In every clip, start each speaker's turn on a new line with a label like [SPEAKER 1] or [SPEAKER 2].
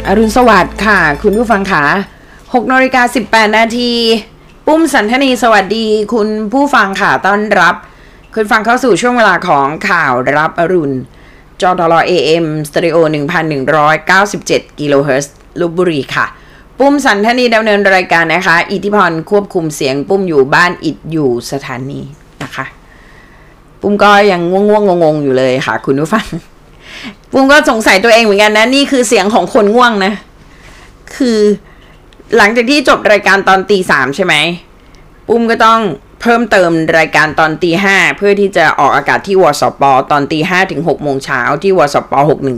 [SPEAKER 1] อรุณสวัสดิ์ค่ะคุณผู้ฟังค่ะ6:18 นาทีปุ้มสันทนีสวัสดีคุณผู้ฟังค่ะต้อนรับคุณฟังเข้าสู่ช่วงเวลาของข่าวรับอรุณจอ AM สเตอริโอ 1,197 กิโลเฮิรตซ์ลพบุรีค่ะปุ้มสันทนีดำเนินรายการนะคะอิทธิพรควบคุมเสียงปุ้มอยู่บ้านอิดอยู่สถานีนะคะปุ้มก็ยังง่วงงงอยู่เลยค่ะคุณผู้ฟังปุ้มก็สงสัยตัวเองเหมือนกันนะนี่คือเสียงของคนง่วงนะคือหลังจากที่จบรายการตอนตี 3ใช่ไหมปุ้มก็ต้องเพิ่มเติมรายการตอนตี 5เพื่อที่จะออกอากาศที่วสปตอนตี 5 ถึง 6 โมงเช้าที่วสป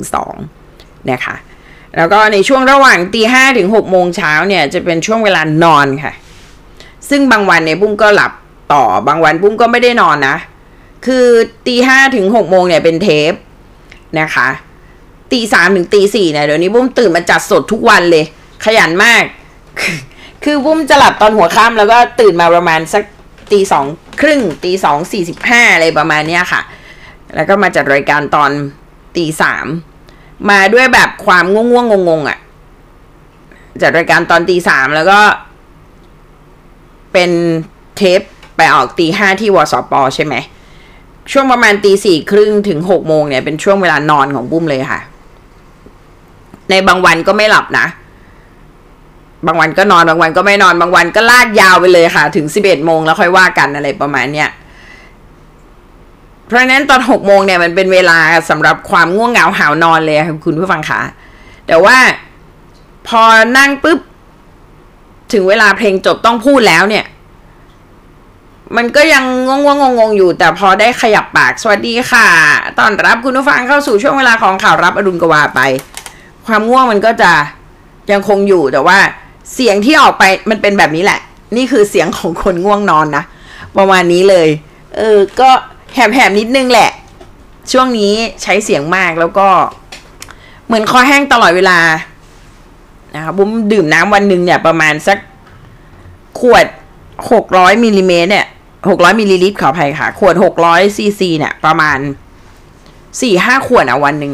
[SPEAKER 1] 612นะคะแล้วก็ในช่วงระหว่างตี 5 ถึง 6 โมงเช้าเนี่ยจะเป็นช่วงเวลานอนค่ะซึ่งบางวันเนี่ยปุ้มก็หลับต่อบางวันปุ้มก็ไม่ได้นอนนะคือตี 5 ถึง 6 โมงเนี่ยเป็นเทปนะคะตี 3 ถึงตี 4เนี่ยเดี๋ยวนี้ปุ้มตื่นมาจัดสดทุกวันเลยขยันมากคือปุ้มจะหลับตอนหัวค่ำแล้วก็ตื่นมาประมาณสักตี 2:30 ตี 2:45อะไรประมาณเนี้ยค่ะแล้วก็มาจัดรายการตอนตี 3มาด้วยแบบความง่วงงงอ่ะจัดรายการตอนตี 3แล้วก็เป็นเทปไปออกตี 5ที่วสปใช่ไหมช่วงประมาณตี 4:30 ถึง 6 โมงเนี่ยเป็นช่วงเวลานอนของปุ้มเลยค่ะในบางวันก็ไม่หลับนะบางวันก็นอนบางวันก็ไม่นอนบางวันก็ลากยาวไปเลยค่ะถึง 11 โมงแล้วค่อยว่ากันอะไรประมาณเนี้ยเพราะฉะนั้นตอน 6 โมงเนี่ยมันเป็นเวลาสำหรับความง่วงเหงาหาวนอนเลยค่ะคุณผู้ฟังค่ะแต่ว่าพอนั่งปุ๊บถึงเวลาเพลงจบต้องพูดแล้วเนี่ยมันก็ยังง่วงอยู่แต่พอได้ขยับปากสวัสดีค่ะต้อนรับคุณผู้ฟังเข้าสู่ช่วงเวลาของข่าวรับอรุณกว่าไปความง่วงมันก็จะยังคงอยู่แต่ว่าเสียงที่ออกไปมันเป็นแบบนี้แหละนี่คือเสียงของคนง่วงนอนนะประมาณนี้เลยก็แหบนิดนึงแหละช่วงนี้ใช้เสียงมากแล้วก็เหมือนคอแห้งตลอดเวลานะคะบุ้มดื่มน้ำวันหนึ่งเนี่ยประมาณสักขวด600มิลลิเมตรเนี่ย600มิลลิลิตรขออภัยค่ะขวด600ซีซีเนี่ยประมาณ 4-5 ขวดวันหนึ่ง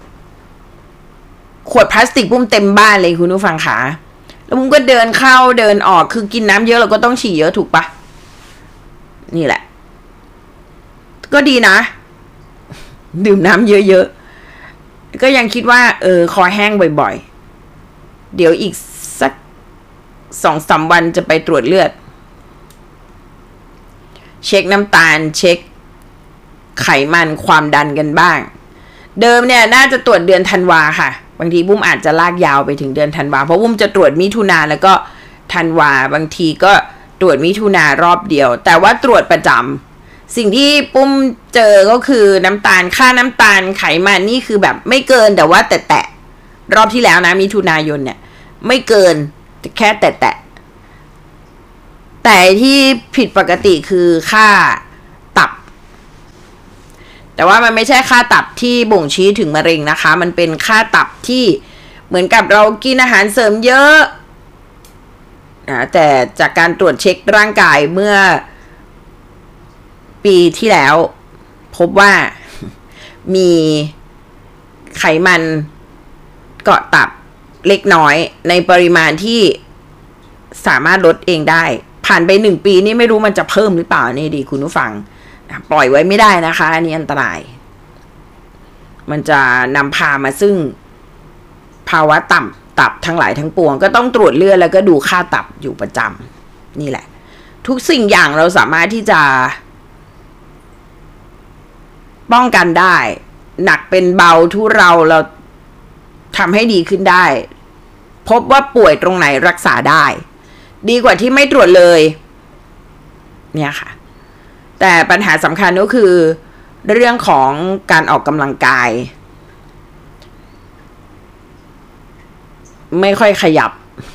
[SPEAKER 1] ขวดพลาสติกปุ้มเต็มบ้านเลยคุณผู้ฟังค่ะแล้วปุ้มก็เดินเข้าเดินออกคือกินน้ำเยอะเราก็ต้องฉี่เยอะถูกปะนี่แหละก็ดีนะดื่มน้ำเยอะๆก็ยังคิดว่าคอแห้งบ่อยๆเดี๋ยวอีกสัก 2-3 วันจะไปตรวจเลือดเช็คน้ำตาลเช็คไขมันความดันกันบ้างเดิมเนี่ยน่าจะตรวจเดือนธันวาค่ะบางทีบุ้มอาจจะลากยาวไปถึงเดือนธันวาเพราะบุ้มจะตรวจมิถุนาแล้วก็ธันวาบางทีก็ตรวจมิถุนารอบเดียวแต่ว่าตรวจประจำสิ่งที่ปุ้มเจอก็คือน้ำตาลค่าน้ำตาลไขมันนี่คือแบบไม่เกินแต่ว่าแตะรอบที่แล้วนะมิถุนายนเนี่ยไม่เกินแค่แตะแต่ที่ผิดปกติคือค่าตับแต่ว่ามันไม่ใช่ค่าตับที่บ่งชี้ถึงมะเร็งนะคะมันเป็นค่าตับที่เหมือนกับเรากินอาหารเสริมเยอะนะแต่จากการตรวจเช็คร่างกายเมื่อปีที่แล้วพบว่ามีไขมันเกาะตับเล็กน้อยในปริมาณที่สามารถลดเองได้ผ่านไป1 ปีนี่ไม่รู้มันจะเพิ่มหรือเปล่านี่ดีคุณผู้ฟังปล่อยไว้ไม่ได้นะคะอันนี้อันตรายมันจะนำพามาซึ่งภาวะตับทั้งหลายทั้งปวงก็ต้องตรวจเลือดแล้วก็ดูค่าตับอยู่ประจำนี่แหละทุกสิ่งอย่างเราสามารถที่จะป้องกันได้หนักเป็นเบาทุเราทำให้ดีขึ้นได้พบว่าป่วยตรงไหนรักษาได้ดีกว่าที่ไม่ตรวจเลยเนี่ยค่ะแต่ปัญหาสำคัญก็คือเรื่องของการออกกำลังกายไม่ค่อยขยับ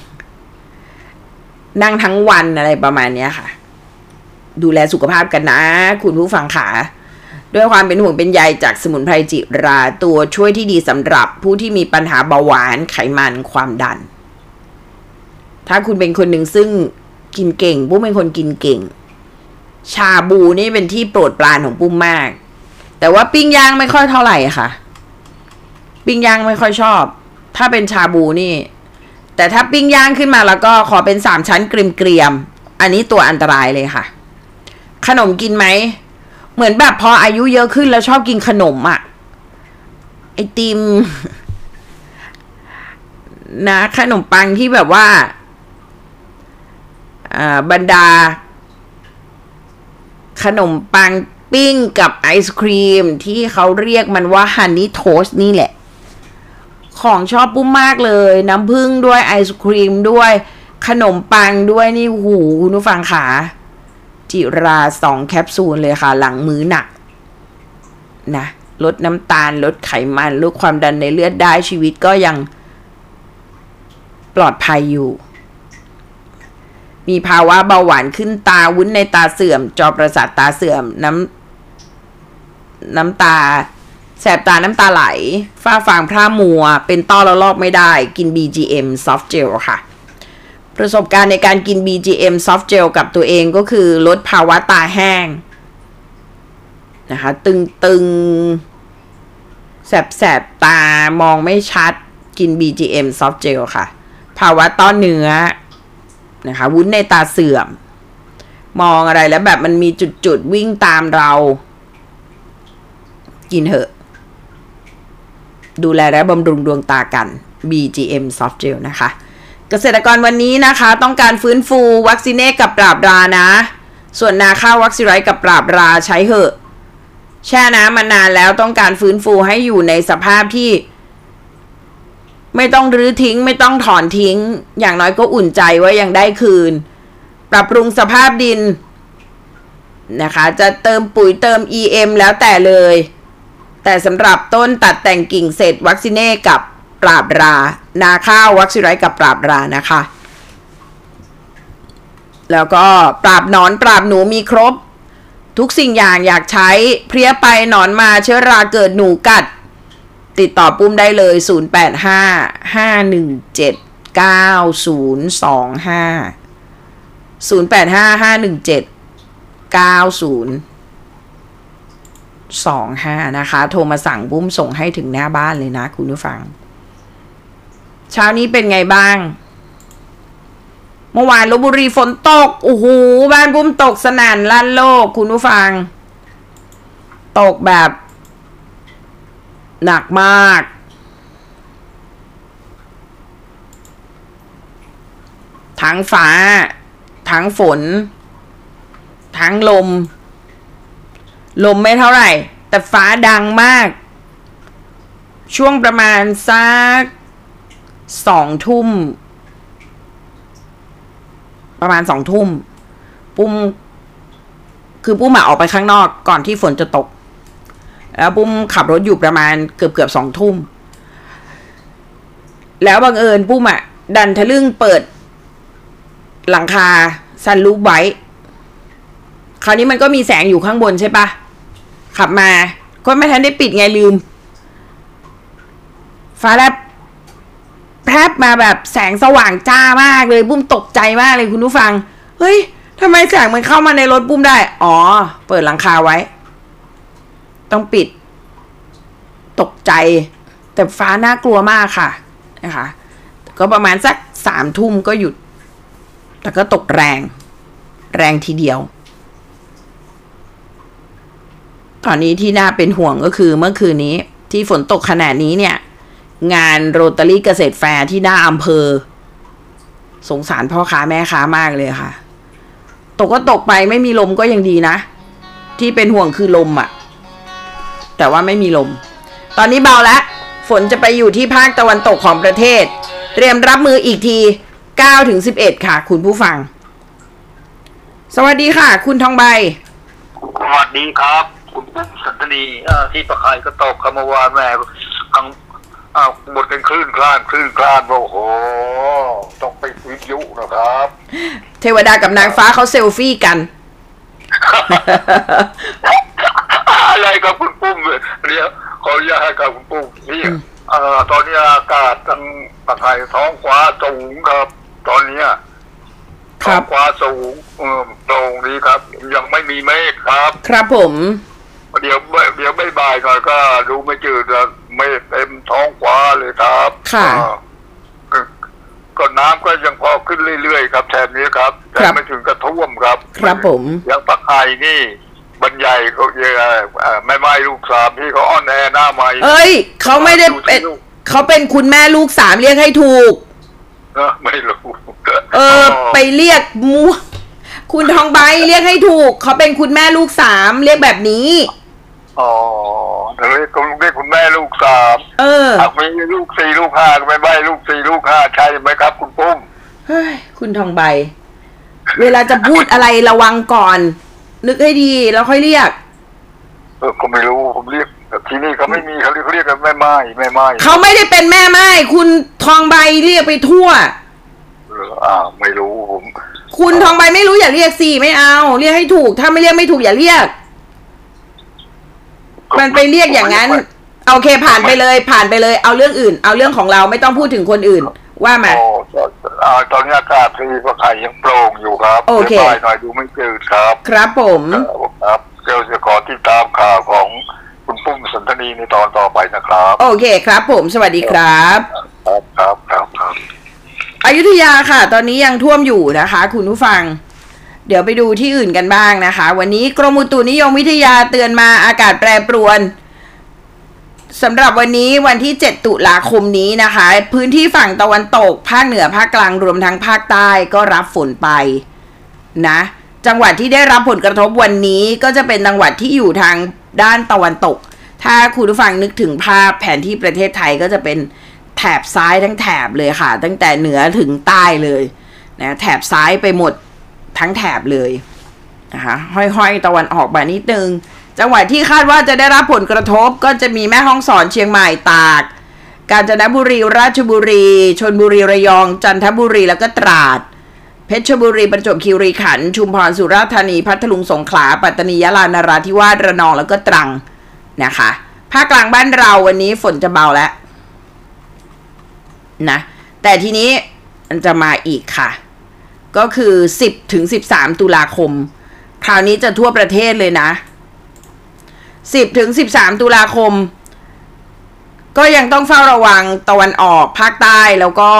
[SPEAKER 1] นั่งทั้งวันอะไรประมาณนี้ค่ะดูแลสุขภาพกันนะคุณผู้ฟังค่ะด้วยความเป็นห่วงเป็นใยจากสมุนไพรจิราตัวช่วยที่ดีสำหรับผู้ที่มีปัญหาเบาหวานไขมันความดันถ้าคุณเป็นคนหนึ่งซึ่งกินเก่งปุ้มเป็นคนกินเก่งชาบูนี่เป็นที่โปรดปรานของปุ้มมากแต่ว่าปิ้งย่างไม่ค่อยเท่าไหร่ค่ะปิ้งย่างไม่ค่อยชอบถ้าเป็นชาบูนี่แต่ถ้าปิ้งย่างขึ้นมาแล้วก็ขอเป็น3 ชั้นเกรียมๆอันนี้ตัวอันตรายเลยค่ะขนมกินไหมเหมือนแบบพออายุเยอะขึ้นแล้วชอบกินขนมอะไอติมนะขนมปังที่แบบว่าบรรดาขนมปังปิ้งกับไอศครีมที่เขาเรียกมันว่าฮันนี่โทสต์นี่แหละของชอบปุ้มมากเลยน้ำผึ้งด้วยไอศครีมด้วยขนมปังด้วยนี่หูคุณผู้ฟังขาจิรา2 แคปซูลเลยค่ะหลังมื้อหนักนะลดน้ำตาลลดไขมันลดความดันในเลือดได้ชีวิตก็ยังปลอดภัยอยู่มีภาวะเบาหวานขึ้นตาวุ้นในตาเสื่อมจอประสาทตาเสื่อมน้ำตาแสบตาน้ำตาไหลฝ้าฟางพร่ามัวเป็นต้อแล้วลอกไม่ได้กิน BGM Soft Gel ค่ะประสบการณ์ในการกิน BGM Soft Gel กับตัวเองก็คือลดภาวะตาแห้งนะคะตึงแสบตามองไม่ชัดกิน BGM Soft Gel ค่ะภาวะต้อเนื้อนะคะวุ้นในตาเสื่อมมองอะไรแล้วแบบมันมีจุดวิ่งตามเรากินเหอะดูแลและบำรุงดวงตากัน BGM Soft Gel นะคะเกษตรกรวันนี้นะคะต้องการฟื้นฟูวัคซีเนกับปราบรานะส่วนนาข้าววัคซีไรกับปราบราใช้เหอะแช่น้ำมานานแล้วต้องการฟื้นฟูให้อยู่ในสภาพที่ไม่ต้องรื้อทิ้งไม่ต้องถอนทิ้งอย่างน้อยก็อุ่นใจว่ายังได้คืนปรับปรุงสภาพดินนะคะจะเติมปุ๋ยเติม EM แล้วแต่เลยแต่สำหรับต้นตัดแต่งกิ่งเสร็จวัคซีเน่กับปราบรานาข้าววัคซีไรกับปราบรานะคะแล้วก็ปราบหนอนปราบหนูมีครบทุกสิ่งอย่างอยากใช้เพลี้ยไปหนอนมาเชื้อราเกิดหนูกัดติดต่อปุ้มได้เลย0855179025นะคะโทรมาสั่งปุ้มส่งให้ถึงหน้าบ้านเลยนะคุณผู้ฟังเช้านี้เป็นไงบ้างเมื่อวานลพบุรีฝนตกโอ้โหบ้านปุ้มตกสนั่นลั่นโลกคุณผู้ฟังตกแบบหนักมากทั้งฟ้าทั้งฝนทั้งลมไม่เท่าไหร่แต่ฟ้าดังมากช่วงประมาณสัก2 ทุ่มประมาณ2 ทุ่มปุ้มปุ้มออกไปข้างนอกก่อนที่ฝนจะตกแล้วปุ้มขับรถอยู่ประมาณเกือบ2 ทุ่มแล้วบังเอิญปุ้มดันทะลึ่งเปิดหลังคาซันรูฟไว้คราวนี้มันก็มีแสงอยู่ข้างบนใช่ปะขับมาก็ไม่ทันได้ปิดไงลืมฟ้าแลบแพรบมาแบบแสงสว่างจ้ามากเลยปุ้มตกใจมากเลยคุณผู้ฟังเฮ้ยทำไมแสงมันเข้ามาในรถปุ้มได้อ๋อเปิดหลังคาไว้ต้องปิดตกใจแต่ฟ้าน่ากลัวมากค่ะนะคะก็ประมาณสัก3 ทุ่มก็หยุดแต่ก็ตกแรงทีเดียวตอนนี้ที่น่าเป็นห่วงก็คือเมื่อคืนนี้ที่ฝนตกขนาดนี้เนี่ยงานโรตารี่เกษตรแฟร์ที่หน้าอำเภอสงสารพ่อค้าแม่ค้ามากเลยค่ะตกก็ตกไปไม่มีลมก็ยังดีนะที่เป็นห่วงคือลมแต่ว่าไม่มีลมตอนนี้เบาแล้วฝนจะไปอยู่ที่ภาคตะวันตกของประเทศเตรียมรับมืออีกที9-11ค่ะคุณผู้ฟังสวัสดีค่ะคุณทองใบ
[SPEAKER 2] สวัสดีครับคุณปุ้มสันตนีที่ประคายก็ตกคำวานแม่ทั้งหมดกันคลื่นคลานโอ้โหต้องไปวิทยุนะครับ
[SPEAKER 1] เทวดากับนางฟ้าเขาเซลฟี่กัน
[SPEAKER 2] อะไรกับคุณปุ้มเดี๋ยวขออนุญาตกับคุณปุ้มนี่ตอนนี้อากาศทางประคายท้องฟ้าสูงครับตอนนี้ท้องฟ้าสูงโปร่งดีครับยังไม่มีเมฆครับ
[SPEAKER 1] ครับผม
[SPEAKER 2] เดี๋ยวไม่บ่ายหน่อยก็ดูไม่จืดไม่เต็มท้องฟ้าเลยครับ
[SPEAKER 1] ค่ะ
[SPEAKER 2] ก็น้ำก็ยังพอขึ้นเรื่อยๆครับแถบนี้ครับแต่ไม่ถึงกระท่วมครับ
[SPEAKER 1] ครับผม
[SPEAKER 2] อย่างปักไห่นี่บรรยายเขาแม่ไม้ลูกสามที่เขาอ้อนแอหน้าไม้
[SPEAKER 1] เอ้ยเขาไม่ได้เป็นเขาเป็นคุณแม่ลูกสามเรียกให้ถูก
[SPEAKER 2] ไม่รู้
[SPEAKER 1] ไปเรียกมัวคุณทองใบเรียกให้ถูกเขาเป็นคุณแม่ลูกสามเรียกแบบนี้
[SPEAKER 2] เรียกคุณแม่ลูกสามไม่มีลูกสี่ลูกห้าไม่ใบลูกสี่ลูกห้าใช่ไหมครับคุณปุ้ม
[SPEAKER 1] เฮ้ยคุณทองใบเวลาจะพูดอะไรระวังก่อนนึกให้ดีแล้วค่อยเรียก
[SPEAKER 2] ก็ไม่รู้ผมเรียกที่นี่เขาไม่มีเขาเรียกกันแม่ไม้
[SPEAKER 1] เขาไม่ได้เป็นแม่ไม้คุณทองใบเรียกไปทั่ว
[SPEAKER 2] ไม่รู้ผม
[SPEAKER 1] คุณทองใบไม่รู้อย่าเรียกสิไม่เอาเรียกให้ถูกถ้าไม่เรียกไม่ถูกอย่าเรียกมันไปเรียกอย่างนั้นโอเคผ่านไปเลยเอาเรื่องอื่นเอาเรื่องของเราไม่ต้องพูดถึงคนอื่นว่ามา
[SPEAKER 2] ตอนนี้อากาศที่ปักไห่ยังโปร่งอยู่ครับ
[SPEAKER 1] โอเค
[SPEAKER 2] หน่อยดูไม่จืดครับ
[SPEAKER 1] ครับผม
[SPEAKER 2] ครับเดี๋ยวจะขอติดตามข่าวของคุณปุ้มสันทนีในตอนต่อไปนะครับ
[SPEAKER 1] โอเคครับผมสวัสดีครับ
[SPEAKER 2] ครับ
[SPEAKER 1] อยุธยาค่ะตอนนี้ยังท่วมอยู่นะคะคุณผู้ฟังเดี๋ยวไปดูที่อื่นกันบ้างนะคะวันนี้กรมอุตุนิยมวิทยาเตือนมาอากาศแปรปรวนสำหรับวันนี้วันที่7ตุลาคมนี้นะคะพื้นที่ฝั่งตะวันตกภาคเหนือภาคกลางรวมทั้งภาคใต้ก็รับฝนไปนะจังหวัดที่ได้รับผลกระทบวันนี้ก็จะเป็นจังหวัดที่อยู่ทางด้านตะวันตกถ้าคุณผู้ฟังนึกถึงภาพแผนที่ประเทศไทยก็จะเป็นแถบซ้ายทั้งแถบเลยค่ะตั้งแต่เหนือถึงใต้เลยนะแถบซ้ายไปหมดทั้งแถบเลยนะคะห้อยๆตะวันออกมานิดนึงจังหวัดที่คาดว่าจะได้รับผลกระทบก็จะมีแม่ฮ่องสอนเชียงใหม่ตากกาญจนบุรีราชบุรีชลบุรีระยองจันทบุรีแล้วก็ตราดเพชรบุรีประจวบคีรีขันธ์ชุมพรสุราษฎร์ธานีพัทลุงสงขลาปัตตานียะลานราธิวาสระนองแล้วก็ตรังนะคะภาคกลางบ้านเราวันนี้ฝนจะเบาแล้วนะแต่ทีนี้มันจะมาอีกค่ะก็คือ10 ถึง 13ตุลาคมคราวนี้จะทั่วประเทศเลยนะ10 ถึง 13ตุลาคมก็ยังต้องเฝ้าระวังตะวันออกภาคใต้แล้วก็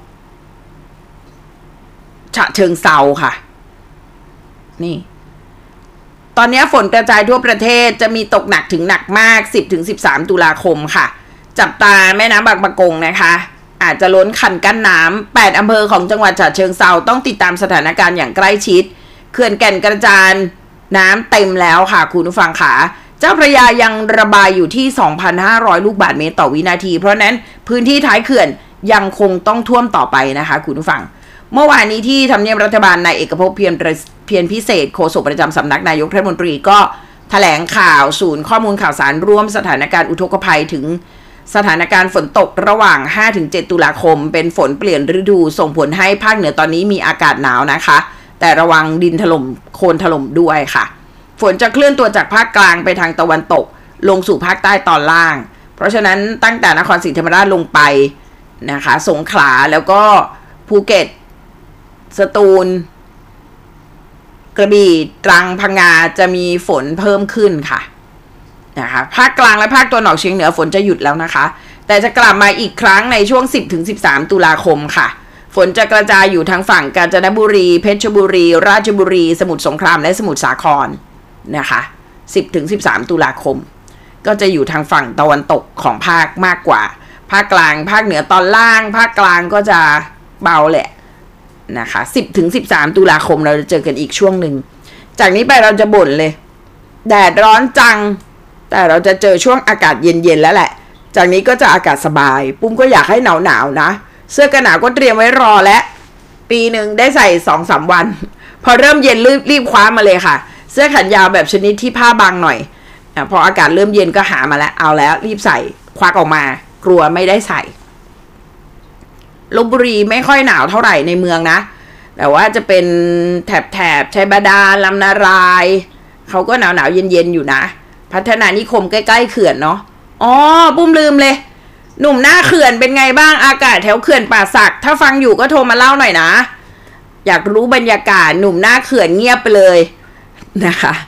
[SPEAKER 1] ฉะเชิงเทราค่ะนี่ตอนนี้ฝนกระจายทั่วประเทศจะมีตกหนักถึงหนักมาก10 ถึง 13ตุลาคมค่ะจับตาแม่น้ำบางปะกงนะคะอาจจะล้นคันกั้นน้ำ8อำเภอของจังหวัดฉะเชิงเทราต้องติดตามสถานการณ์อย่างใกล้ชิดเขื่อนแก่นกระจานน้ำเต็มแล้วค่ะคุณผู้ฟังค่ะเจ้าพระยายังระบายอยู่ที่ 2,500 ลูกบาศก์เมตรต่อวินาทีเพราะนั้นพื้นที่ท้ายเขื่อนยังคงต้องท่วมต่อไปนะคะคุณผู้ฟังเมื่อวานนี้ที่ทำเนียบรัฐบาลนายเอกภพเพียรพิเศษโฆษกประจำสำนักนายกรัฐมนตรีก็แถลงข่าวศูนย์ข้อมูลข่าวสารร่วมสถานการณ์อุทกภัยถึงสถานการณ์ฝนตกระหว่าง 5-7 ตุลาคมเป็นฝนเปลี่ยนฤดูส่งผลให้ภาคเหนือตอนนี้มีอากาศหนาวนะคะแต่ระวังดินถล่มโคลนถล่มด้วยค่ะฝนจะเคลื่อนตัวจากภาคกลางไปทางตะวันตกลงสู่ภาคใต้ตอนล่างเพราะฉะนั้นตั้งแต่นครศรีธรรมราชลงไปนะคะสงขลาแล้วก็ภูเก็ตสตูลกระบี่ตรังพังงาจะมีฝนเพิ่มขึ้นค่ะนะคะภาคกลางและภาคตะวันออกเฉียงเหนือฝนจะหยุดแล้วนะคะแต่จะกลับมาอีกครั้งในช่วง 10-13 ตุลาคมค่ะฝนจะกระจายอยู่ทางฝั่งกาญจนบุรีเพชรบุรีราชบุรีสมุทรสงครามและสมุทรสาครนะคะ10-13 ตุลาคมก็จะอยู่ทางฝั่งตะวันตกของภาคมากกว่าภาคกลางภาคเหนือตอนล่างภาคกลางก็จะเบาแหละนะคะ10-13 ตุลาคมเราจะเจอกันอีกช่วงหนึ่งจากนี้ไปเราจะบ่นเลยแดดร้อนจังแต่เราจะเจอช่วงอากาศเย็นๆแล้วแหละจากนี้ก็จะอากาศสบายปุ้มก็อยากให้หนาวๆนะเสื้อกันหนาวก็เตรียมไว้รอแล้วปีหนึ่งได้ใส่ 2-3 วันพอเริ่มเย็นรีบคว้ามาเลยค่ะเสื้อแขนยาวแบบชนิดที่ผ้าบางหน่อยพออากาศเริ่มเย็นก็หามาแล้วเอาแล้วรีบใส่ควักออกมากลัวไม่ได้ใส่ลพบุรีไม่ค่อยหนาวเท่าไหร่ในเมืองนะแต่ว่าจะเป็นแถบชัยบาดาลลำนารายเขาก็หนาวเย็นๆอยู่นะพัฒนานิคมใกล้ๆเขื่อนเนาะอ๋อปุ้มลืมเลยหนุ่มหน้าเขื่อนเป็นไงบ้างอากาศแถวเขื่อนป่าสักถ้าฟังอยู่ก็โทรมาเล่าหน่อยนะอยากรู้บรรยากาศหนุ่มหน้าเขื่อนเงียบไปเลยนะคะ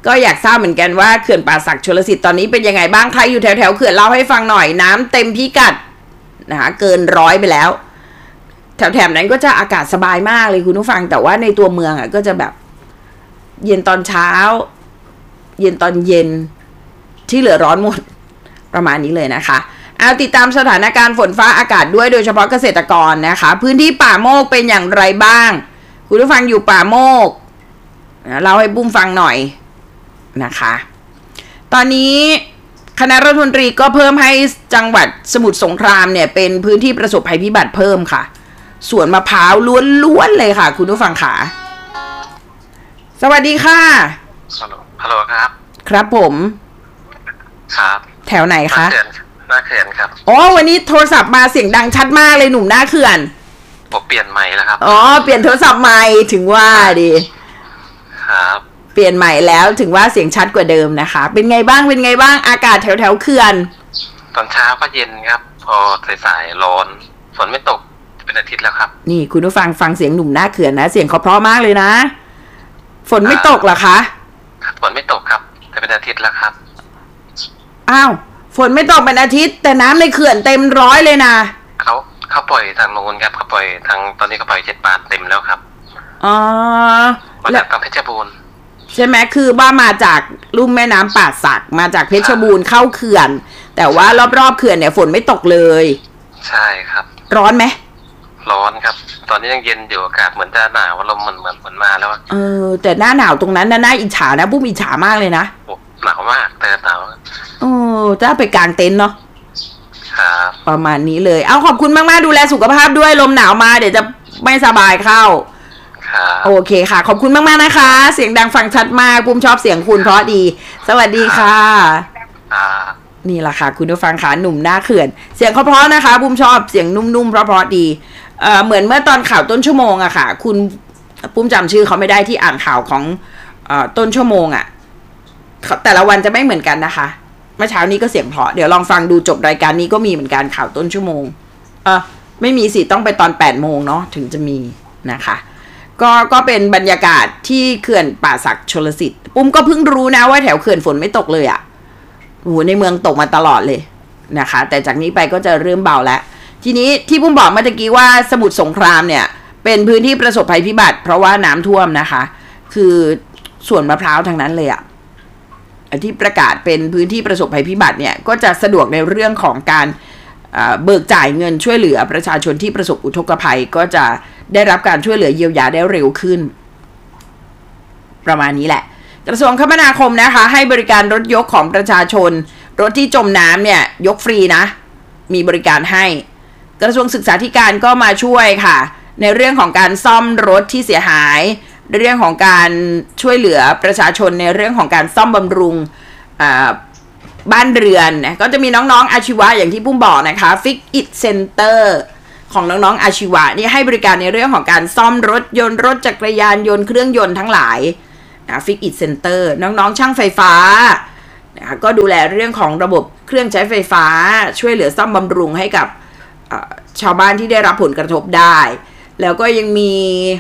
[SPEAKER 1] ก็อยากทราบเหมือนกันว่าเขื่อนป่าสักชลสิทธิ์ตอนนี้เป็นยังไงบ้างใครอยู่แถวๆเขื่อนเล่าให้ฟังหน่อยน้ำเต็มพิกัดนะคะเกิน100ไปแล้วแถวๆนั้นก็จะอากาศสบายมากเลยคุณผู้ฟังแต่ว่าในตัวเมืองอ่ะก็จะแบบเย็นตอนเช้าเย็นตอนเย็นที่เหลือร้อนหมดประมาณนี้เลยนะคะเอาติดตามสถานการณ์ฝนฟ้าอากาศด้วยโดยเฉพาะเกษตรกรนะคะพื้นที่ป่าโมกเป็นอย่างไรบ้างคุณผู้ฟังอยู่ป่าโมกเล่าให้ปุ้มฟังหน่อยนะคะตอนนี้คณะรัฐมนตรีก็เพิ่มให้จังหวัดสมุทรสงครามเนี่ยเป็นพื้นที่ประสบภัยพิบัติเพิ่มค่ะสวนมะพร้าวล้วนๆเลยค่ะคุณผู้ฟังค่ะสวัสดีค่ะ
[SPEAKER 3] ฮัลโหลครับ
[SPEAKER 1] ครับผม
[SPEAKER 3] ครับ
[SPEAKER 1] แถวไหนคะ
[SPEAKER 3] หน้าเขื่อนครับ
[SPEAKER 1] อ๋อวันนี้โทรศัพท์มาเสียงดังชัดมากเลยหนุ่มหน้าเขื่อน
[SPEAKER 3] ผมเปลี่ยนใหม่แล้วครับ
[SPEAKER 1] อ๋อเปลี่ยนโทรศัพท์ใหม่ถึงว่าดี
[SPEAKER 3] ครับ
[SPEAKER 1] เปลี่ยนใหม่แล้วถึงว่าเสียงชัดกว่าเดิมนะคะเป็นไงบ้างอากาศแถวเขื่อน
[SPEAKER 3] ตอนเช้าก็เย็นครับพอสายๆร้อนฝนไม่ตกเป็นอาทิตย์แล้วครับ
[SPEAKER 1] นี่คุณผู้ฟังเสียงหนุ่มหน้าเขื่อนนะเสียงเขาเพราะมากเลยนะฝนไม่ตกเหรอคะ
[SPEAKER 3] ฝนไม่ตกครับแต่เป็นอาทิตย์แล้วครับ
[SPEAKER 1] อ้าวฝนไม่ตกเป็นอาทิตย์แต่น้ำในเขื่อนเต็ม100เลยนะ
[SPEAKER 3] เขาปล่อยทางโน้นครับเขาปล่อยทางตอนนี้เขาปล่อย7 บาทเต็มแล้วครับ
[SPEAKER 1] อ๋อ
[SPEAKER 3] แล้วกับเพชรบูรณ์
[SPEAKER 1] ใช่ไหมคือว่ามาจากลุ่มแม่น้ำป่าสักมาจากเพชรบูรณ์เข้าเขื่อนแต่ว่ารอบๆเขื่อนเนี่ยฝนไม่ตกเลย
[SPEAKER 3] ใช่ครับ
[SPEAKER 1] ร้อนไหม
[SPEAKER 3] ร้อนครับตอนนี้ยังเย็นอยู่อากาศเหมือนจะหนาวลมเหมือนมาแล้ว
[SPEAKER 1] แต่หน้าหนาวตรงนั้นน่าอิจฉานะปุ้มอิจฉามากเลยนะ
[SPEAKER 3] หนาวมากแต่หนาว
[SPEAKER 1] จะไปกางเต็นท์เนาะ
[SPEAKER 3] ครับ
[SPEAKER 1] ประมาณนี้เลยเอาขอบคุณมากๆดูแลสุขภาพด้วยลมหนาวมาเดี๋ยวจะไม่สบายเข้าโอเคค่ะขอบคุณมากๆนะคะเสียงดังฟังชัดมากปุ้มชอบเสียงคุณเพราะดีสวัสดีค่ะนี่แหละค่ะคุณผู้ฟังค่ะหนุ่มหน้าเขื่อนเสียงเขาเพราะนะคะปุ้มชอบเสียงนุ่มๆเพราะดีเหมือนเมื่อตอนข่าวต้นชั่วโมงอะค่ะคุณปุ้มจำชื่อเขาไม่ได้ที่อ่านข่าวของต้นชั่วโมงอะแต่ละวันจะไม่เหมือนกันนะคะเมื่อเช้านี้ก็เสียงเพราะเดี๋ยวลองฟังดูจบรายการนี้ก็มีเหมือนกันข่าวต้นชั่วโมงไม่มีสิต้องไปตอน8 โมงเนาะถึงจะมีนะคะก็เป็นบรรยากาศที่เขื่อนป่าสักชลสิทธิ์ปุ้มก็เพิ่งรู้นะว่าแถวเขื่อนฝนไม่ตกเลยอะโอ้โหในเมืองตกมาตลอดเลยนะคะแต่จากนี้ไปก็จะเริ่มเบาแล้วทีนี้ที่ปุ้มบอกเมื่อกี้ว่าสมุทรสงครามเนี่ยเป็นพื้นที่ประสบภัยพิบัติเพราะว่าน้ำท่วมนะคะคือสวนมะพร้าวทางนั้นเลยอะที่ประกาศเป็นพื้นที่ประสบภัยพิบัติเนี่ยก็จะสะดวกในเรื่องของการเบิกจ่ายเงินช่วยเหลือประชาชนที่ประสบอุทกภัยก็จะได้รับการช่วยเหลือเยียวยาได้เร็วขึ้นประมาณนี้แหละกระทรวงคมนาคมนะคะให้บริการรถยกของประชาชนรถที่จมน้ำเนี่ยยกฟรีนะมีบริการให้กระทรวงศึกษาธิการก็มาช่วยค่ะในเรื่องของการซ่อมรถที่เสียหายเรื่องของการช่วยเหลือประชาชนในเรื่องของการซ่อมบำรุงบ้านเรือนก็จะมีน้องๆอาชีวะอย่างที่ปุ้มบอกนะคะ Fix It Center ของน้องๆอาชีวะนี่ให้บริการในเรื่องของการซ่อมรถยนต์รถจักรยานยนต์เครื่องยนต์ทั้งหลายFix It Center น้องๆช่างไฟฟ้าก็ดูแลเรื่องของระบบเครื่องใช้ไฟฟ้าช่วยเหลือซ่อมบำรุงให้กับชาวบ้านที่ได้รับผลกระทบได้แล้วก็ยังมี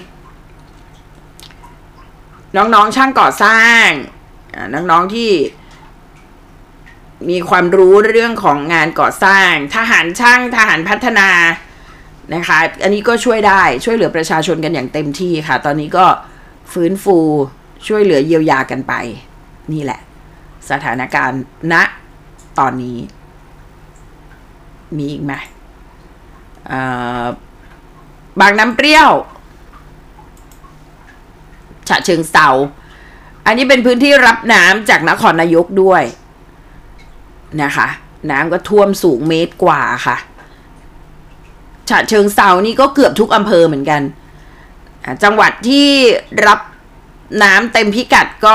[SPEAKER 1] น้องๆช่างก่อสร้างน้องๆที่มีความรู้เรื่องของงานก่อสร้างทหารช่างทหารพัฒนานะคะอันนี้ก็ช่วยได้ช่วยเหลือประชาชนกันอย่างเต็มที่ค่ะตอนนี้ก็ฟื้นฟูช่วยเหลือเยียวยากันไปนี่แหละสถานการณ์ณตอนนี้มีอีกไหมบางน้ำเปรี้ยวฉะเชิงเทราอันนี้เป็นพื้นที่รับน้ำจากนครนายกด้วยนะคะน้ำก็ท่วมสูง1 เมตรกว่าค่ะฉะเชิงเทรานี่ก็เกือบทุกอำเภอเหมือนกันจังหวัดที่รับน้ำเต็มพิกัดก็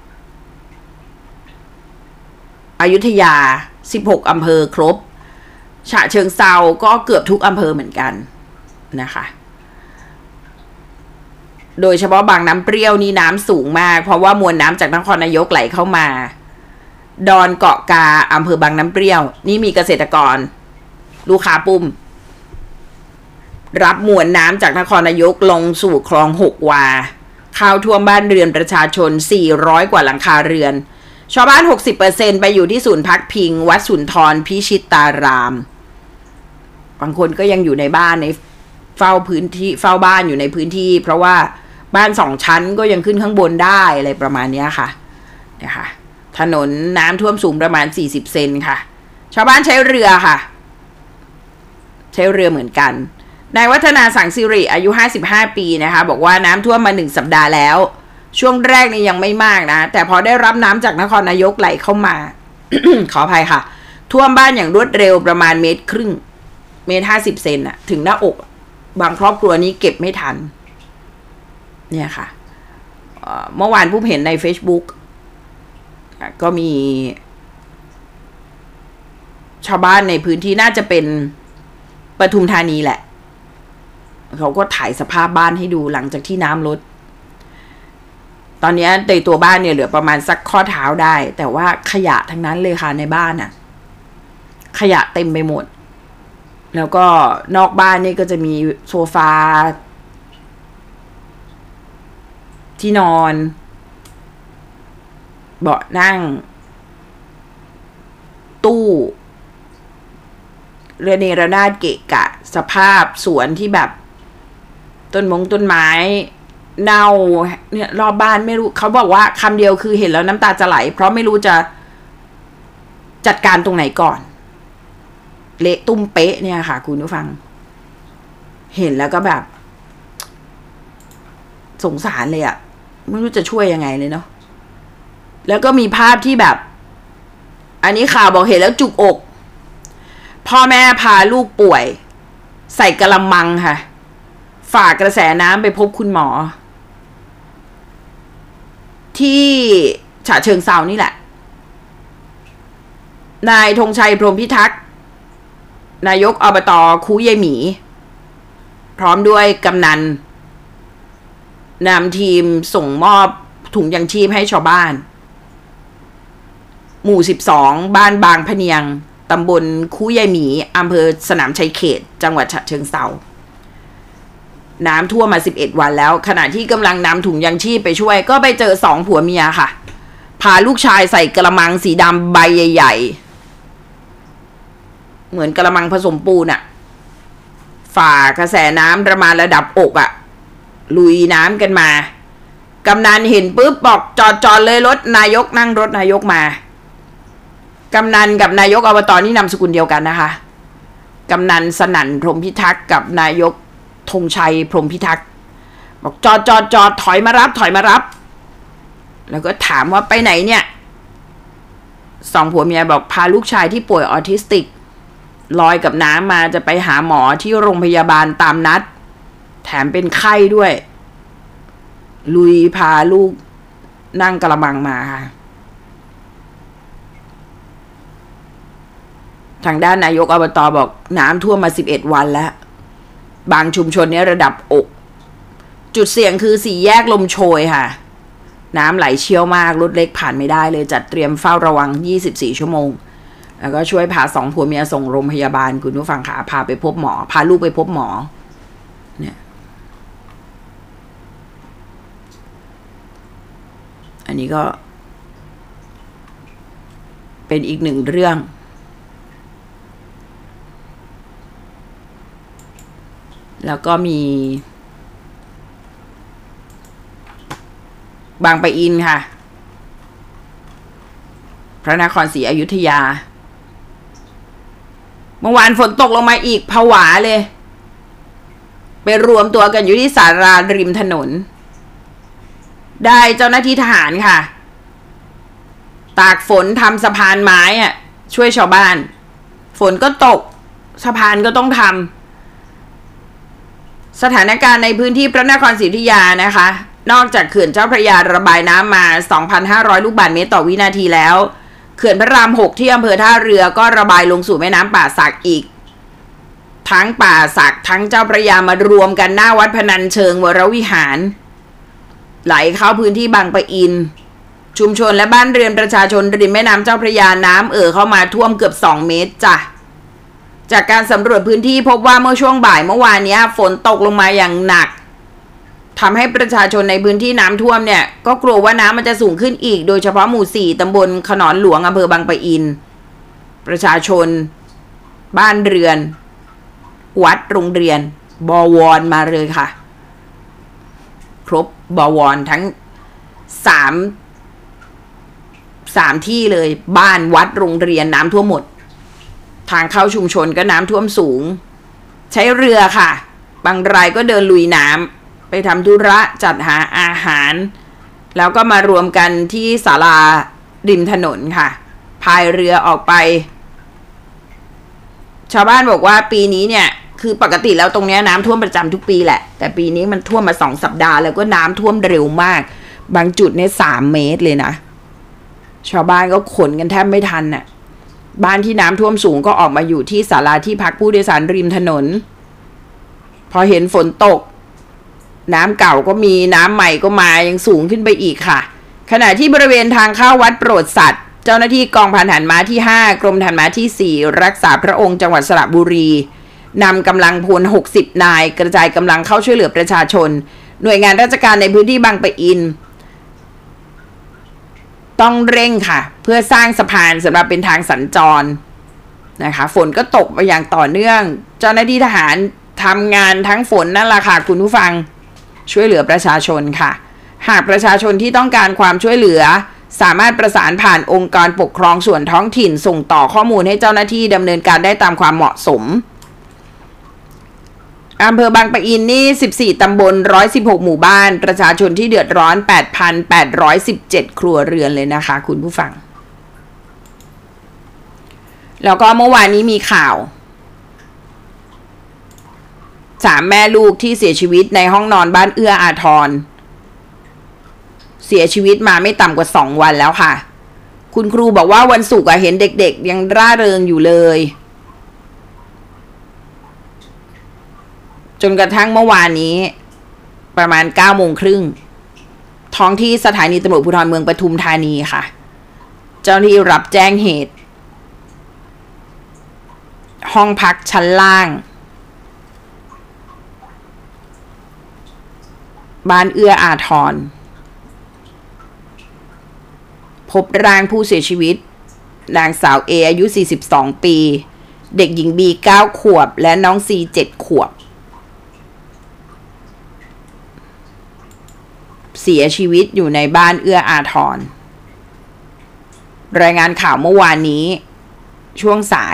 [SPEAKER 1] อยุธยา16 อำเภอครบฉะเชิงเทราก็เกือบทุกอำเภอเหมือนกันนะคะโดยเฉพาะบางน้ำเปรี้ยวนี่น้ำสูงมากเพราะว่ามวลน้ำจากนครนายกไหลเข้ามาดอนเกาะกาอำเภอบางน้ำเปรี้ยวนี่มีเกษตรกรลูกค้าปุ้มรับมวลน้ำจากนครนายกลงสู่คลอง6 วาขเข้าท่วมบ้านเรือนประชาชน400กว่าหลังคาเรือนชาวบ้าน 60% ไปอยู่ที่ศูนย์พักพิงวัดสุนทรพิชิตารามบางคนก็ยังอยู่ในบ้านในเฝ้าบ้านอยู่ในพื้นที่เพราะว่าบ้าน2ชั้นก็ยังขึ้นข้างบนได้อะไรประมาณนี้ค่ะนะคะถนนน้ำท่วมสูงประมาณ40 เซนค่ะชาวบ้านใช้เรือค่ะใช้เรือเหมือนกันนายวัฒนาสังสิริอายุ55 ปีนะคะบอกว่าน้ำท่วมมา1 สัปดาห์แล้วช่วงแรกนี่ยังไม่มากนะแต่พอได้รับน้ำจากนครนายกไหลเข้ามา ขออภัยค่ะท่วมบ้านอย่างรวดเร็วประมาณ1.5 เมตร50 เซนอะถึงหน้าอกบางครอบครัวนี้เก็บไม่ทันเนี่ยค่ะเมื่อวานผู้เห็นใน Facebook ก็มีชาวบ้านในพื้นที่น่าจะเป็นปทุมธานีแหละเขาก็ถ่ายสภาพบ้านให้ดูหลังจากที่น้ำลดตอนนี้ในตัวบ้านเนี่ยเหลือประมาณสักข้อเท้าได้แต่ว่าขยะทั้งนั้นเลยค่ะในบ้านน่ะขยะเต็มไปหมดแล้วก็นอกบ้านนี่ก็จะมีโซฟาที่นอนเบาะนั่งตู้เระเนระนาดเกะกะสภาพสวนที่แบบต้นไม้เน่าเนี่ยรอบบ้านไม่รู้เขาบอกว่าคำเดียวคือเห็นแล้วน้ำตาจะไหลเพราะไม่รู้จะจัดการตรงไหนก่อนเละตุ้มเป๊ะเนี่ยค่ะคุณผู้ฟังเห็นแล้วก็แบบสงสารเลยอะไม่รู้จะช่วยยังไงเลยเนาะแล้วก็มีภาพที่แบบอันนี้ข่าวบอกเห็นแล้วจุกอกพ่อแม่พาลูกป่วยใส่กะละมังค่ะฝากกระแสน้ำไปพบคุณหมอที่ฉะเชิงเทรานี่แหละนายธงชัยพรหมพิทักษ์นายกอบต.คูยายหมีพร้อมด้วยกำนันนำทีมส่งมอบถุงยังชีพให้ชาวบ้านหมู่12บ้านบางพะเนียงตำบลคูยายหมีอำเภอสนามชัยเขตจังหวัดฉะเชิงเทราน้ำท่วมมา11 วันแล้วขณะที่กำลังนำถุงยังชีพไปช่วยก็ไปเจอ2 ผัวเมียค่ะพาลูกชายใส่กระมังสีดำใบใหญ่ๆเหมือนกระมังผสมปูนอะฝ่ากระแสน้ำประมาณระดับอกอะลุยน้ำกันมากำนันเห็นปุ๊บบอกจอดเลยรถนายกนั่งรถนายกมากำนันกับนายกอบต.นี่นามสกุลเดียวกันนะคะกำนันสนั่นพรหมพิทักษ์กับนายกธงชัยพรหมพิทักษ์บอกจอดถอยมารับแล้วก็ถามว่าไปไหนเนี่ย2 ผัวเมียบอกพาลูกชายที่ป่วยออทิสติกลอยกับน้ำมาจะไปหาหมอที่โรงพยาบาลตามนัดแถมเป็นไข้ด้วยลุยพาลูกนั่งกระมังมาค่ะทางด้านนายกอบต.บอกน้ำท่วมมา11 วันแล้วบางชุมชนนี้ระดับอกจุดเสี่ยงคือ4 แยกลมโชยค่ะน้ำไหลเชี่ยวมากรถเล็กผ่านไม่ได้เลยจัดเตรียมเฝ้าระวัง24 ชั่วโมงแล้วก็ช่วยพา2 ผัวเมียส่งโรงพยาบาลคุณผู้ฟังค่ะพาไปพบหมอพาลูกไปพบหมอเนี่ยอันนี้ก็เป็นอีก1 เรื่องแล้วก็มีบางปะอินค่ะพระนครศรีอยุธยาเมื่อวานฝนตกลงมาอีกผวาเลยไปรวมตัวกันอยู่ที่ศาลาริมถนนได้เจ้าหน้าที่ทหารค่ะตากฝนทำสะพานไม้อะช่วยชาวบ้านฝนก็ตกสะพานก็ต้องทำสถานการณ์ในพื้นที่พระนครศรีอยุธยานะคะนอกจากเขื่อนเจ้าพระยาระบายน้ำมา 2,500 ลูกบาศก์เมตรต่อวินาทีแล้วเขื่อนพระราม 6ที่อำเภอท่าเรือก็ระบายลงสู่แม่น้ำป่าสักอีกทั้งป่าสักทั้งเจ้าพระยามารวมกันหน้าวัดพนัญเชิงวรวิหารไหลเข้าพื้นที่บางปะอินชุมชนและบ้านเรือนประชาชนริมแม่น้ำเจ้าพระยาน้ำเข้ามาท่วมเกือบ2 เมตรจ้ะจากการสำรวจพื้นที่พบว่าเมื่อช่วงบ่ายเมื่อวานนี้ฝนตกลงมาอย่างหนักทำให้ประชาชนในพื้นที่น้ำท่วมเนี่ยก็กลัวว่าน้ำมันจะสูงขึ้นอีกโดยเฉพาะหมู่4ตำบลขนอนหลวงอำเภอบางปะอินประชาชนบ้านเรือนวัดโรงเรียนบวรมาเลยค่ะครบบวรทั้ง3ที่เลยบ้านวัดโรงเรียนน้ำท่วมหมดทางเข้าชุมชนก็น้ำท่วมสูงใช้เรือค่ะบางรายก็เดินลุยน้ำไปทำธุระจัดหาอาหารแล้วก็มารวมกันที่ศาลาริมถนนค่ะพายเรือออกไปชาวบ้านบอกว่าปีนี้เนี่ยคือปกติแล้วตรงนี้น้ำท่วมประจำทุกปีแหละแต่ปีนี้มันท่วมมา2 สัปดาห์แล้วก็น้ำท่วมเร็วมากบางจุดเนี่ย3 เมตรเลยนะชาวบ้านก็ขนกันแทบไม่ทันน่ะบ้านที่น้ำท่วมสูงก็ออกมาอยู่ที่ศาลาที่พักผู้โดยสารริมถนนพอเห็นฝนตกน้ำเก่าก็มีน้ำใหม่ก็มายังสูงขึ้นไปอีกค่ะขณะที่บริเวณทางเข้าวัดโปรดสัตว์เจ้าหน้าที่กองพันทหารม้าที่5กรมทหารม้าที่4รักษาพระองค์จังหวัดสระบุรีนำกำลังพล60 นายกระจายกำลังเข้าช่วยเหลือประชาชนหน่วยงานราชการในพื้นที่บางปะอินต้องเร่งค่ะเพื่อสร้างสะพานสำหรับเป็นทางสัญจรนะคะฝนก็ตกไปอย่างต่อเนื่องเจ้าหน้าที่ทหารทำงานทั้งฝนนั่นแหละค่ะคุณผู้ฟังช่วยเหลือประชาชนค่ะหากประชาชนที่ต้องการความช่วยเหลือสามารถประสานผ่านองค์การปกครองส่วนท้องถิ่นส่งต่อข้อมูลให้เจ้าหน้าที่ดำเนินการได้ตามความเหมาะสมอำเภอบางปะอินนี่14 ตำบล116 หมู่บ้านประชาชนที่เดือดร้อน 8,817 ครัวเรือนเลยนะคะคุณผู้ฟังแล้วก็เมื่อวานนี้มีข่าว3 แม่ลูกที่เสียชีวิตในห้องนอนบ้านเอื้ออาทรเสียชีวิตมาไม่ต่ำกว่า2 วันแล้วค่ะคุณครูบอกว่าวันศุกร์เห็นเด็กๆยังร่าเริงอยู่เลยจนกระทั่งเมื่อวานนี้ประมาณ 9:30 น.ท้องที่สถานีตำรวจภูธรเมืองปทุมธานีค่ะเจ้าหน้าที่รับแจ้งเหตุห้องพักชั้นล่างบ้านเอื้ออาทรพบร่างผู้เสียชีวิตนางสาวเออายุ42 ปีเด็กหญิงบี9 ขวบและน้องซี7 ขวบเสียชีวิตอยู่ในบ้านเอื้ออาทรรายงานข่าวเมื่อวานนี้ช่วงสาย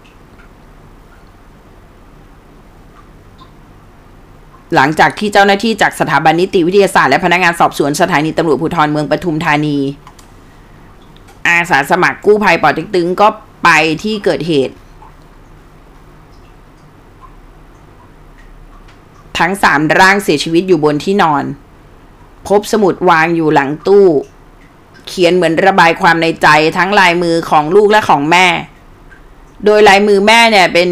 [SPEAKER 1] หลังจากที่เจ้าหน้าที่จากสถาบันนิติวิทยาศาสตร์และพนักงานสอบสวนสถานีตำรวจภูธรเมืองปทุมธานีอาสาสมัครกู้ภัยป่อเต็กตึงก็ไปที่เกิดเหตุทั้ง3 ร่างเสียชีวิตอยู่บนที่นอนพบสมุดวางอยู่หลังตู้เขียนเหมือนระบายความในใจทั้งลายมือของลูกและของแม่โดยลายมือแม่เนี่ยเป็น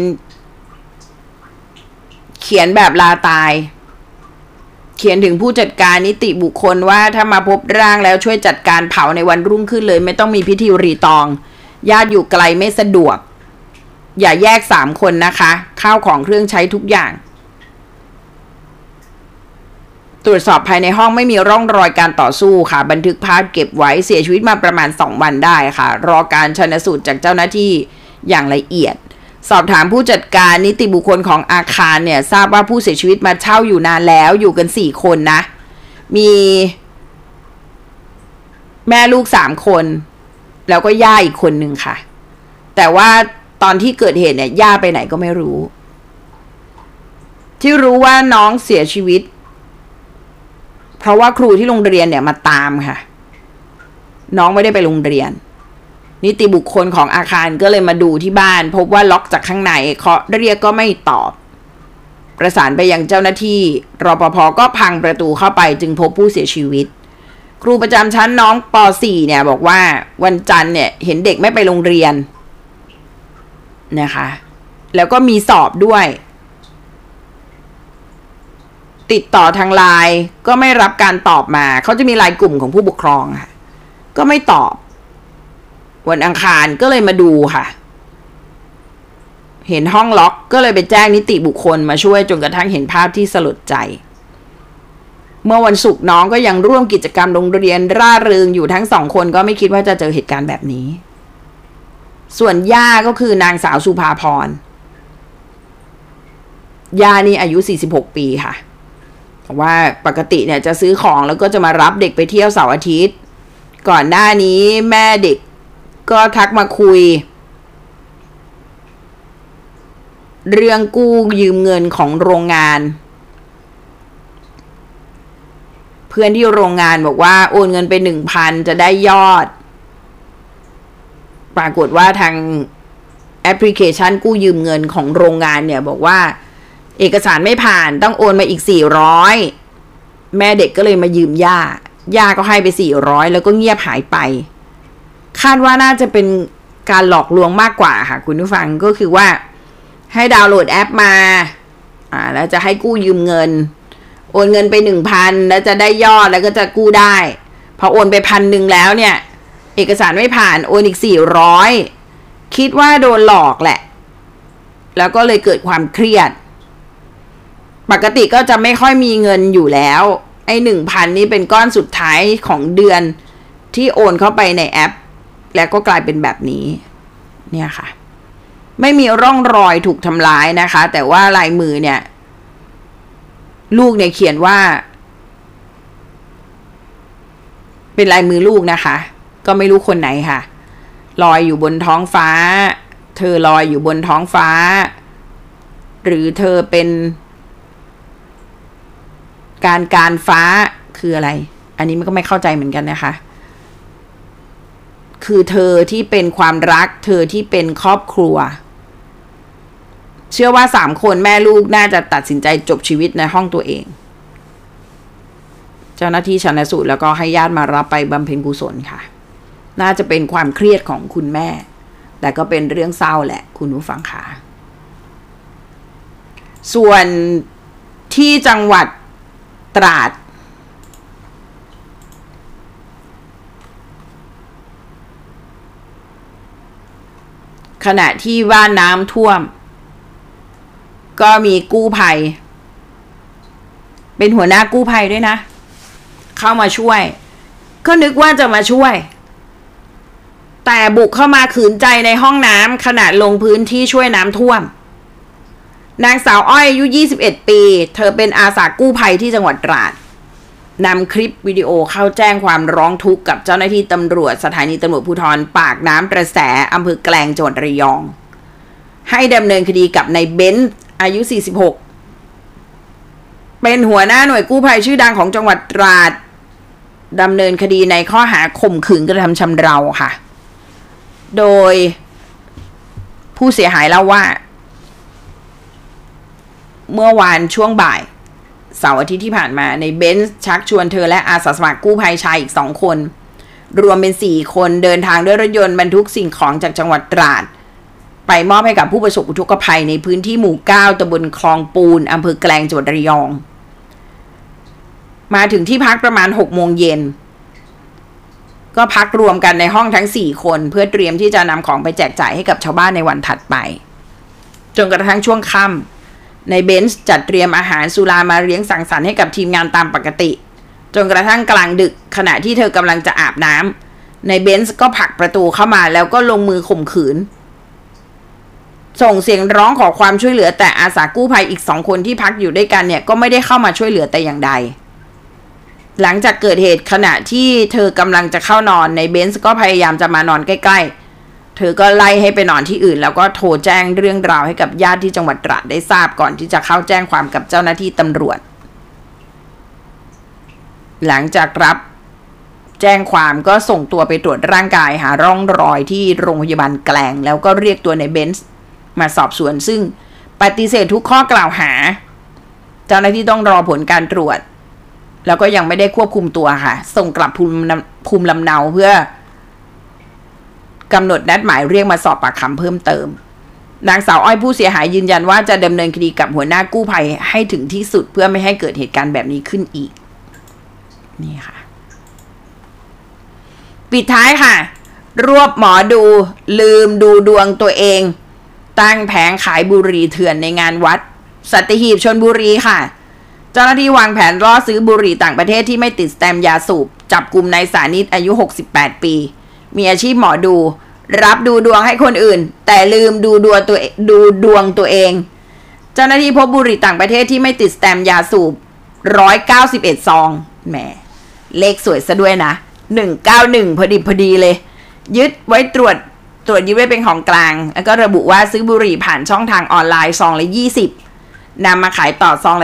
[SPEAKER 1] เขียนแบบลาตายเขียนถึงผู้จัดการนิติบุคคลว่าถ้ามาพบร่างแล้วช่วยจัดการเผาในวันรุ่งขึ้นเลยไม่ต้องมีพิธีรีตองญาติอยู่ไกลไม่สะดวกอย่าแยก3 คนนะคะข้าวของเครื่องใช้ทุกอย่างตรวจสอบภายในห้องไม่มีร่องรอยการต่อสู้ค่ะบันทึกภาพเก็บไว้เสียชีวิตมาประมาณ2 วันได้ค่ะรอการชันสูตรจากเจ้าหน้าที่อย่างละเอียดสอบถามผู้จัดการนิติบุคคลของอาคารเนี่ยทราบว่าผู้เสียชีวิตมาเช่าอยู่นานแล้วอยู่กัน4 คนนะมีแม่ลูก3 คนแล้วก็ย่าอีกคนหนึ่งค่ะแต่ว่าตอนที่เกิดเหตุเนี่ยย่าไปไหนก็ไม่รู้ที่รู้ว่าน้องเสียชีวิตเพราะว่าครูที่โรงเรียนเนี่ยมาตามค่ะน้องไม่ได้ไปโรงเรียนนิติบุคคลของอาคารก็เลยมาดูที่บ้านพบว่าล็อกจากข้างในเคาะเรียกก็ไม่ตอบประสานไปยังเจ้าหน้าที่รปภ.ก็พังประตูเข้าไปจึงพบผู้เสียชีวิตครูประจำชั้นน้องป .4 เนี่ยบอกว่าวันจันทร์เนี่ยเห็นเด็กไม่ไปโรงเรียนนะคะแล้วก็มีสอบด้วยติดต่อทางไลน์ก็ไม่รับการตอบมาเขาจะมีไลน์กลุ่มของผู้ปกครองค่ะก็ไม่ตอบวันอังคารก็เลยมาดูค่ะเห็นห้องล็อกก็เลยไปแจ้งนิติบุคคลมาช่วยจนกระทั่งเห็นภาพที่สลดใจเมื่อวันศุกร์น้องก็ยังร่วมกิจกรรมโรงเรียนร่าเริงอยู่ทั้ง2 คนก็ไม่คิดว่าจะเจอเหตุการณ์แบบนี้ส่วนย่าก็คือนางสาวสุภาพรย่านี่อายุ46 ปีค่ะว่าปกติเนี่ยจะซื้อของแล้วก็จะมารับเด็กไปเที่ยวเสาร์อาทิตย์ก่อนหน้านี้แม่เด็กก็ทักมาคุยเรื่องกู้ยืมเงินของโรงงานเพื่อนที่โรงงานบอกว่าโอนเงินไป 1,000 จะได้ยอดปรากฏว่าทางแอปพลิเคชันกู้ยืมเงินของโรงงานเนี่ยบอกว่าเอกสารไม่ผ่านต้องโอนมาอีก400แม่เด็กก็เลยมายืมย่าก็ให้ไป400แล้วก็เงียบหายไปคาดว่าน่าจะเป็นการหลอกลวงมากกว่าค่ะคุณผู้ฟังก็คือว่าให้ดาวน์โหลดแอปมาแล้วจะให้กู้ยืมเงินโอนเงินไป 1,000 แล้วจะได้ยอดแล้วก็จะกู้ได้พอโอนไป 1,000 แล้วเนี่ยเอกสารไม่ผ่านโอนอีก400คิดว่าโดนหลอกแหละแล้วก็เลยเกิดความเครียดปกติก็จะไม่ค่อยมีเงินอยู่แล้วไอ้ 1,000 นี่เป็นก้อนสุดท้ายของเดือนที่โอนเข้าไปในแอปแล้วก็กลายเป็นแบบนี้เนี่ยค่ะไม่มีร่องรอยถูกทำร้ายนะคะแต่ว่าลายมือเนี่ยลูกเนี่ยเขียนว่าเป็นลายมือลูกนะคะก็ไม่รู้คนไหนค่ะลอยอยู่บนท้องฟ้าเธอลอยอยู่บนท้องฟ้าหรือเธอเป็นการฟ้าคืออะไรอันนี้มันก็ไม่เข้าใจเหมือนกันนะคะคือเธอที่เป็นความรักเธอที่เป็นครอบครัวเชื่อว่า3 คนแม่ลูกน่าจะตัดสินใจจบชีวิตในห้องตัวเองเจ้าหน้าที่ชันสูตรแล้วก็ให้ญาติมารับไปบำเพ็ญกุศลค่ะน่าจะเป็นความเครียดของคุณแม่แต่ก็เป็นเรื่องเศร้าแหละคุณผู้ฟังค่ะส่วนที่จังหวัดตราดขณะที่ว่าน้ำท่วมก็มีกู้ภัยเป็นหัวหน้ากู้ภัยด้วยนะเข้ามาช่วยก็นึกว่าจะมาช่วยแต่บุกเข้ามาขืนใจในห้องน้ำขณะลงพื้นที่ช่วยน้ำท่วมนางสาวอ้อยอายุ21 ปีเธอเป็นอาสากู้ภัยที่จังหวัดตราดนำคลิปวิดีโอเข้าแจ้งความร้องทุกข์กับเจ้าหน้าที่ตำรวจสถานีตำรวจภูธรปากน้ำประแสอำเภอแกลงจังหวัดระยองให้ดำเนินคดีกับนายเบนซ์อายุ46เป็นหัวหน้าหน่วยกู้ภัยชื่อดังของจังหวัดตราดดำเนินคดีในข้อหาข่มขืนกระทำชำเราค่ะโดยผู้เสียหายเล่าว่าเมื่อวานช่วงบ่ายเสาร์อาทิตย์ที่ผ่านมาในเบนซ์ชักชวนเธอและอาสาสมัครกู้ภัยชายอีก2 คนรวมเป็น4 คนเดินทางด้วยรถยนต์บรรทุกสิ่งของจากจังหวัดตราดไปมอบให้กับผู้ประสบอุทกภัยในพื้นที่หมู่ 9 ตำบลคลองปูนอำเภอแกลงจังหวัดระยองมาถึงที่พักประมาณ 6 โมงเย็นก็พักรวมกันในห้องทั้ง4 คนเพื่อเตรียมที่จะนำของไปแจกจ่ายให้กับชาวบ้านในวันถัดไปจนกระทั่งช่วงค่ำในเบนซ์จัดเตรียมอาหารสุรามาเลี้ยงสังสรรค์ให้กับทีมงานตามปกติจนกระทั่งกลางดึกขณะที่เธอกำลังจะอาบน้ำในเบนซ์ก็ผลักประตูเข้ามาแล้วก็ลงมือข่มขืนส่งเสียงร้องขอความช่วยเหลือแต่อาสากู้ภัยอีก2 คนที่พักอยู่ด้วยกันเนี่ยก็ไม่ได้เข้ามาช่วยเหลือแต่อย่างใดหลังจากเกิดเหตุขณะที่เธอกำลังจะเข้านอนในเบนซ์ก็พยายามจะมานอนใกล้ๆเธอก็ไล่ให้ไปนอนที่อื่นแล้วก็โทรแจ้งเรื่องราวให้กับญาติที่จังหวัดตราดได้ทราบก่อนที่จะเข้าแจ้งความกับเจ้าหน้าที่ตำรวจหลังจากรับแจ้งความก็ส่งตัวไปตรวจร่างกายหาร่องรอยที่โรงพยาบาลแกลงแล้วก็เรียกตัวในเบนซ์มาสอบสวนซึ่งปฏิเสธทุกข้อกล่าวหาเจ้าหน้าที่ต้องรอผลการตรวจแล้วก็ยังไม่ได้ควบคุมตัวค่ะส่งกลับภูมิลำเนาเพื่อกำหนดนัดหมายเรียกมาสอบปากคำเพิ่มเติมนางสาวอ้อยผู้เสียหายยืนยันว่าจะดำเนินคดีกับหัวหน้ากู้ภัยให้ถึงที่สุดเพื่อไม่ให้เกิดเหตุการณ์แบบนี้ขึ้นอีกนี่ค่ะปิดท้ายค่ะรวบหมอดูลืมดูดวงตัวเองตั้งแผงขายบุหรี่เถื่อนในงานวัดสัตหีบชลบุรีค่ะเจ้าหน้าที่วางแผนล่อซื้อบุหรี่ต่างประเทศที่ไม่ติดสแตมป์ยาสูบจับกลุ่มนายสานิตอายุ68ปีมีอาชีพหมอดูรับดูดวงให้คนอื่นแต่ลืมดูดวงตัวเองเจ้าหน้าที่พบบุหรี่ต่างประเทศที่ไม่ติดสแตมป์ยาสูบ191ซองแหมเลขสวยซะด้วยนะ191พอดีเลยยึดไว้ตรวจยึดไว้เป็นของกลางแล้วก็ระบุว่าซื้อบุหรี่ผ่านช่องทางออนไลน์ซองละ20นำมาขายต่อซองละ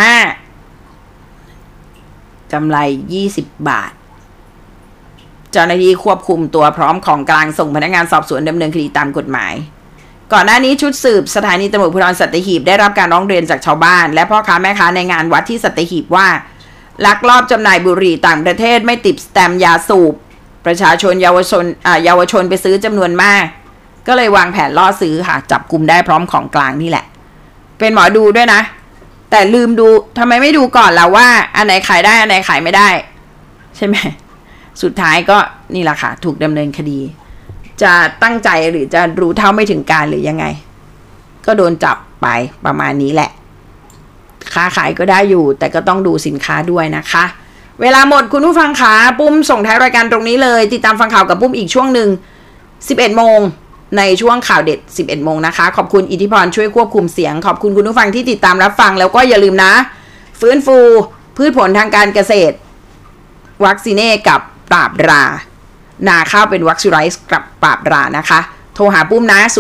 [SPEAKER 1] 45กำไร20 บาทเจ้าหน้าที่ควบคุมตัวพร้อมของกลางส่งพนักงานสอบสวนดำเนินคดีตามกฎหมายก่อนหน้านี้ชุดสืบสถานีตำรวจภูธรสัตหีบได้รับการร้องเรียนจากชาวบ้านและพ่อค้าแม่ค้าในงานวัดที่สัตหีบว่าลักลอบจำหน่ายบุหรี่ต่างประเทศไม่ติดสแตมป์ยาสูบประชาชนเยาวชนไปซื้อจำนวนมากก็เลยวางแผนล่อซื้อค่ะจับกุมได้พร้อมของกลางนี่แหละเป็นหมอดูด้วยนะแต่ลืมดูทำไมไม่ดูก่อนล่ะว่าอันไหนขายได้อันไหนขายไม่ได้ใช่ไหมสุดท้ายก็นี่แหละค่ะถูกดำเนินคดีจะตั้งใจหรือจะรู้เท่าไม่ถึงการหรือยังไงก็โดนจับไปประมาณนี้แหละค้าขายก็ได้อยู่แต่ก็ต้องดูสินค้าด้วยนะคะเวลาหมดคุณผู้ฟังขาปุ้มส่งท้ายรายการตรงนี้เลยติดตามฟังข่าวกับปุ้มอีกช่วงหนึ่ง 11 โมงในช่วงข่าวเด็ด 11 โมงนะคะขอบคุณอิทธิพรช่วยควบคุมเสียงขอบคุณคุณผู้ฟังที่ติดตามรับฟังแล้วก็อย่าลืมนะฟื้นฟูพืชผลทางการเกษตรวัคซีเน่กับปราบรานาข้าวเป็นวัคซีไรส์กับปราบรานะคะโทรหาปุ้มนะ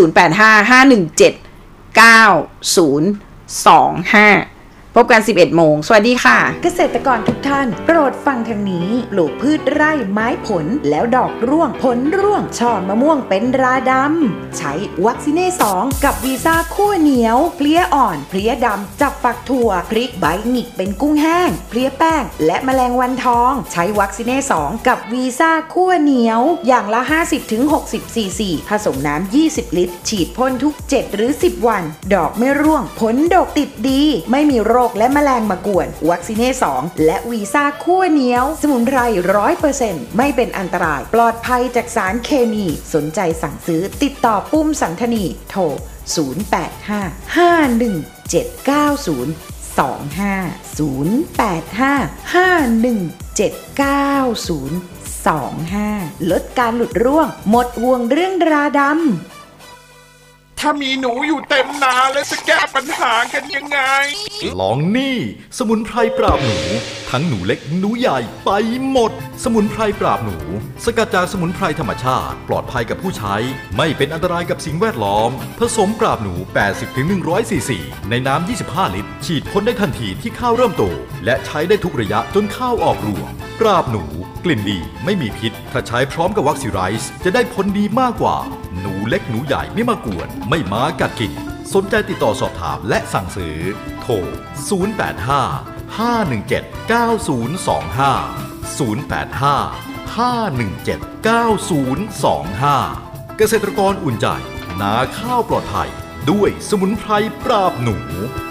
[SPEAKER 1] 0855179025พบกัน 11 โมงสวัสดีค่ะเกษตรกรทุกท่านโปรดฟังทางนี้ปลูกพืชไร่ไม้ผลแล้วดอกร่วงผลร่วงช่อมะม่วงเป็นราดำใช้วัคซีเน่2กับวีซ่าคั่วเหนียวเพลี้ยอ่อนเพลี้ยดำจับฝักถั่วพริกใบหงิกเป็นกุ้งแห้งเพลี้ยแป้งและแมลงวันทองใช้วัคซีเน่2กับวีซ่าคั่วเหนียวอย่างละ 50-60 ซีซีผสมน้ำ20 ลิตรฉีดพ่นทุก7หรือ10วันดอกไม่ร่วงผลดกติดดีไม่มีโรคและแมลงมากวนวัคซีเน่2และวีซ่าคั่วเหนียวสมุนไพร 100% ไม่เป็นอันตรายปลอดภัยจากสารเคมีสนใจสั่งซื้อติดต่อปุ้มสันธนีโทร0855179025 ลดการหลุดร่วงหมดห่วงเรื่องราดำ
[SPEAKER 4] ถ้ามีหนูอยู่เต็มนาแล้วจะแก้ปัญหากันยังไงลองนี่สมุนไพรปราบหนูทั้งหนูเล็กหนูใหญ่ไปหมดสมุนไพรปราบหนูสกัดจากสมุนไพรธรรมชาติปลอดภัยกับผู้ใช้ไม่เป็นอันตรายกับสิ่งแวดล้อมผสมปราบหนู 80-100 ซีซีในน้ำ 25 ลิตรฉีดพ่นได้ทันทีที่ข้าวเริ่มโตและใช้ได้ทุกระยะจนข้าวออกรวงปราบหนูกลิ่นดีไม่มีพิษถ้าใช้พร้อมกับวัคซีไรส์จะได้ผลดีมากกว่าหนูเล็กหนูใหญ่ไม่มากวนไม่มากัดกินสนใจติดต่อสอบถามและสั่งซื้อโทร0855179025 เกษตรกรอุ่นใจนาข้าวปลอดภัยด้วยสมุนไพรปราบหนู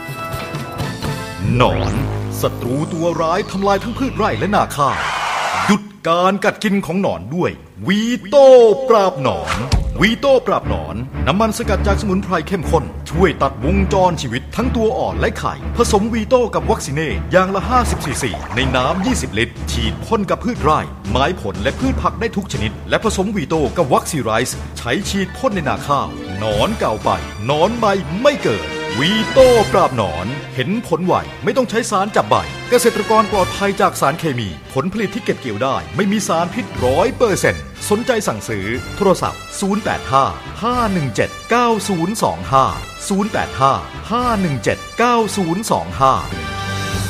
[SPEAKER 4] หนอนศัตรูตัวร้ายทำลายทั้งพืชไร่และนาข้าวหยุดการกัดกินของหนอนด้วยวีโต้ปราบหนอนวีโต้ปราบหนอนน้ำมันสกัดจากสมุนไพรเข้มข้นช่วยตัดวงจรชีวิตทั้งตัวอ่อนและไข่ผสมวีโต้กับวัคซีเน่อย่างละ50 ซีซีในน้ำ20 ลิตรฉีดพ่นกับพืชไร่ไม้ผลและพืชผักได้ทุกชนิดและผสมวีโต้กับวัคซีไรส์ใช้ฉีดพ่นในนาข้าวหนอนเก่าไปหนอนใบไม่เกิดวีโต้ปราบหนอนเห็นผลไวไม่ต้องใช้สารจับใบเกษตรกรปลอดภัยจากสารเคมีผลผลิตที่เก็บเกี่ยวได้ไม่มีสารพิษ 100% สนใจสั่งซื้อโทรศัพท์0855179025 0855179025